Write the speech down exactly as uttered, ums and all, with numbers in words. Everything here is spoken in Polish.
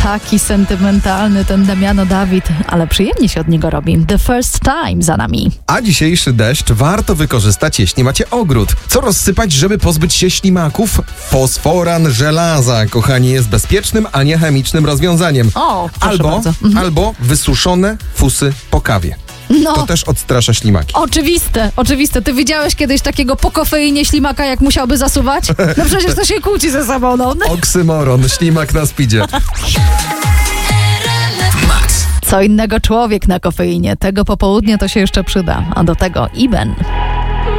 Taki sentymentalny ten Damiano David, ale przyjemnie się od niego robi. The First Time za nami. A dzisiejszy deszcz warto wykorzystać, jeśli macie ogród. Co rozsypać, żeby pozbyć się ślimaków? Fosforan żelaza, kochani, jest bezpiecznym, a nie chemicznym rozwiązaniem. O, proszę albo, bardzo. Mhm. albo wysuszone fusy po kawie. No. To też odstrasza ślimaki. Oczywiste, oczywiste. Ty widziałeś kiedyś takiego po kofeinie ślimaka, jak musiałby zasuwać? No przecież to się kłóci ze sobą, no. Oksymoron, ślimak na spidzie. Co innego człowiek na kofeinie. Tego popołudnia to się jeszcze przyda. A do tego Iben.